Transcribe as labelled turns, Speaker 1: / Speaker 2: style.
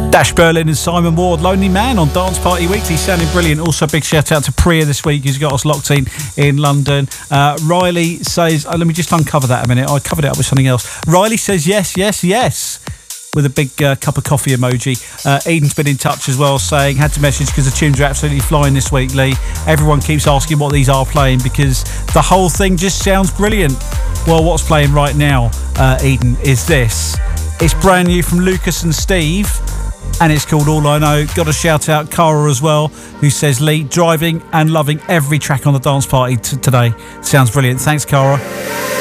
Speaker 1: Dash Berlin and Simon Ward, Lonely Man on Dance Party Weekly, sounding brilliant. Also, big shout out to Priya this week, who's got us locked in London. Riley says, let me just uncover that a minute. I covered it up with something else. Riley says yes, with a big cup of coffee emoji. Eden's been in touch as well, saying, had to message because the tunes are absolutely flying this week, Lee. Everyone keeps asking what these are playing because the whole thing just sounds brilliant. Well, what's playing right now, Eden, is this. It's brand new from Lucas and Steve, and it's called All I Know. Got to shout out Cara as well, who says, Lee, driving and loving every track on the dance party today. Sounds brilliant. Thanks, Cara.